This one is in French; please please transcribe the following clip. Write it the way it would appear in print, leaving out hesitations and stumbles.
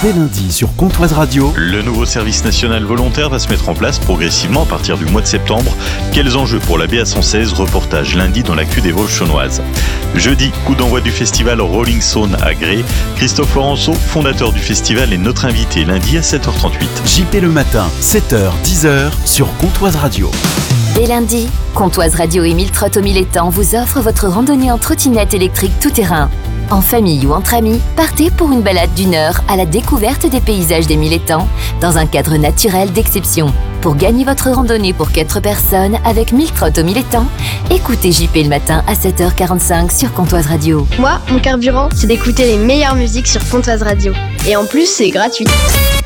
Dès lundi sur Comtoise Radio. Le nouveau service national volontaire va se mettre en place progressivement à partir du mois de septembre. Quels enjeux pour la BA116? Reportage lundi dans l'actu des Vosges chaunoises. Jeudi, coup d'envoi du festival Rolling Stone à Gré. Christophe Laurenceau, fondateur du festival, est notre invité lundi à 7h38. JP le matin, 7h, 10h sur Comtoise Radio. Dès lundi, Comtoise Radio et Mille Trottes au Mille Étangs vous offrent votre randonnée en trottinette électrique tout-terrain. En famille ou entre amis, partez pour une balade d'1 heure à la découverte des paysages des Mille Étangs dans un cadre naturel d'exception. Pour gagner votre randonnée pour 4 personnes avec Mille Trottes au Mille Étangs, écoutez JP le matin à 7h45 sur Comtoise Radio. Moi, mon carburant, c'est d'écouter les meilleures musiques sur Comtoise Radio. Et en plus, c'est gratuit.